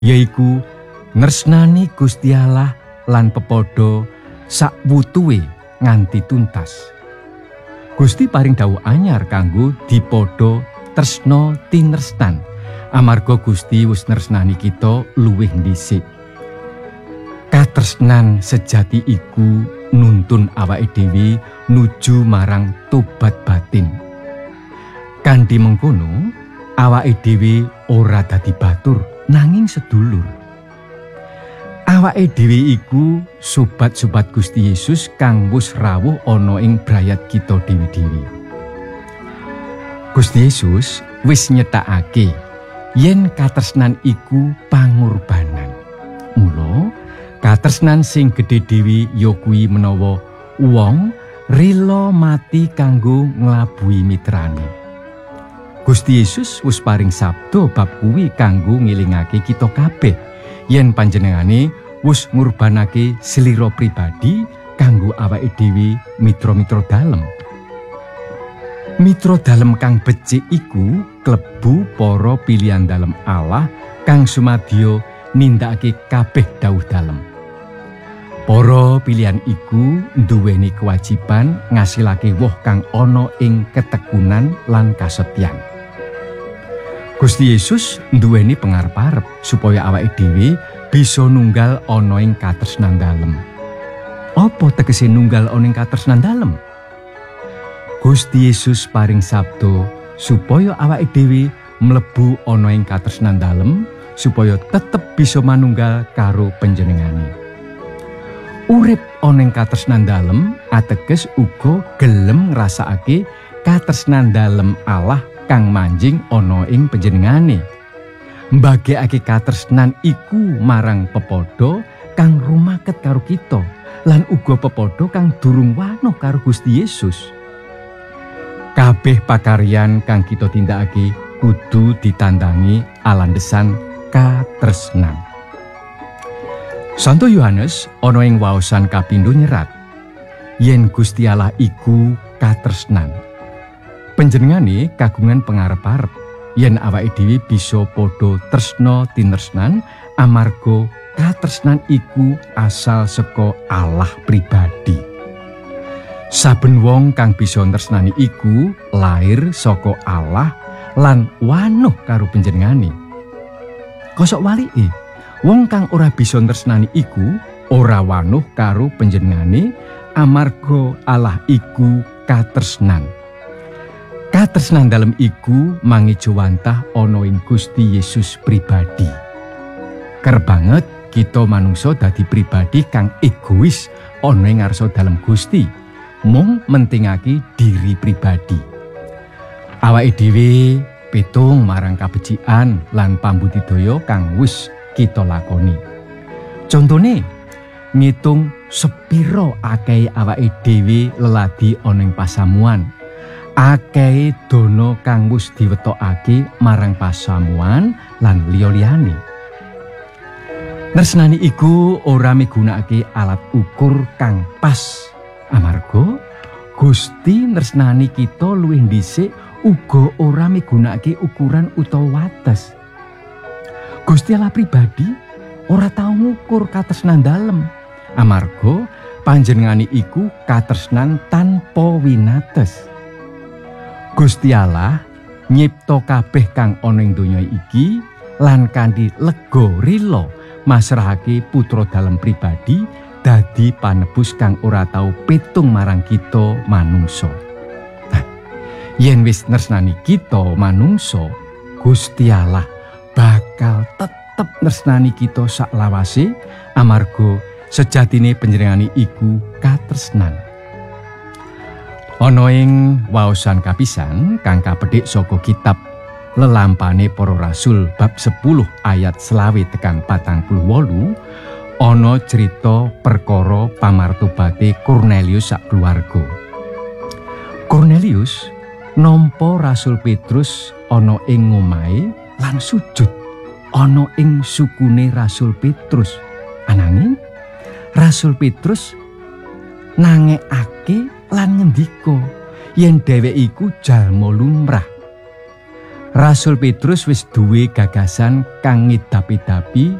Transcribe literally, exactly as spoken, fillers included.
yaiku nresnani Gusti Allah lan pepodo sak wutuhe nganti tuntas. Gusti paring dawuh anyar kanggo dipodo tresna tinresnan, amarga Gusti wis nresnani kita luwih dhisik. Katresnan sejati iku nuntun awake dhewe nuju marang tobat batin. Kanthi mengkono, awake dhewe ora dadi batur nanging sedulur. Awake dhewe iku sobat-sobat Gusti Yesus kang wis rawuh ana ing brayat kita dhewe-dhewe. Gusti Yesus wis nyetakake yen katresnan iku pangorbanan. Mula katresnan sing gedhe dhewe ya kuwi menawa wong rila mati kanggo nglabuhi mitrane. Gusti Yesus wis paring sabda bab kuwi kanggo ngelingake kita kabeh yen panjenengane wis ngurbanake slira pribadi kanggo awake dhewe mitra-mitra dalem. Mitra dalem kang becik iku klebu para pilihan dalem Allah kang sumadya nindakake kabeh dawuh dalem. Para pilihan iku nduweni kewajiban ngasilake woh kang ana ing ketekunan lan kasetyan. Gusti Yesus nduweni pangarep-arep supaya awake dhewe bisa nunggal ana ing katresnan dalem. Apa tegese nunggal ana ing katresnan dalem? Gusti Yesus paring sabda supaya awake dhewe mlebu ana ing katresnan dalem supaya tetep bisa manunggal karo panjenengane. Urip ana ing katresnan dalem ateges uga gelem ngrasakake katresnan dalem Allah kang manjing ana ing panjenengane. Mbagekake katresnan iku marang pepodo kang rumaket karo kita lan uga pepodo kang durung wanuh karo Gusti Yesus. Kabeh pakaryan kang kita tindakake kudu ditandangi alandesan katresnan. Santo Yohanes ana ing waosan kapindho nyerat yen Gusti Allah iku katresnan. Panjenengane kagungan pangarep-arep yen awake dhewe bisa padha tresna tinresnan amarga katresnan iku asal saka Allah pribadi. Saben wong kang bisa tresnani iku lair saka Allah lan wanuh karo panjenengane. Kosok walike, wong kang ora bisa tresnani iku ora wanuh karo panjenengane amarga Allah iku katresnan. Katresnan dalem iku mangijawantah ana ing Gusti Yesus pribadi. Kerep banget kita manungsa dadi pribadi kang egois ana ing ngarsa dalem Gusti, mung mentingake diri pribadi. Awake dhewe petung marang kabecikan lan pambudidaya kang wis kita lakoni. Contone, ngitung sepiro akeh awake dhewe leladi ana ing pasamuan. Akeh dono kang wis diwetokake marang pasamuan lan liya-liyane. Nresnani iku ora migunakake alat ukur kang pas, amarga Gusti nresnani kita luwih dhisik uga ora migunakake ukuran utawa wates. Gusti Allah pribadi ora tau ngukur katresnan dalem, amarga panjenengane iku katresnan tanpa winates. Gusti Allah nyipta kabeh kang ana ing donya iki lan kanthi lega rila masrahake putra dalem pribadi dadi panebus kang ora tau petung marang kita manungsa. Nah, yen wis nresnani kita manungsa, Gusti Allah bakal tetep nresnani kita saklawase amarga sejatine panjenengane iku katresnan. Ana ing waosan kapisan kang kapedhik saka kitab Lelampane Para Rasul bab sepuluh ayat selawe tekan patang puluh wolu ana crita perkara pamartobate Kornelius sak keluarga. Kornelius nampa Rasul Petrus ana ing omahe lan sujud ana ing sukune Rasul Petrus. Ananging Rasul Petrus nangekake lan ngendika yen dheweke iku jalma lumrah. Rasul Petrus wis duwe gagasan kang ngedapi-dapi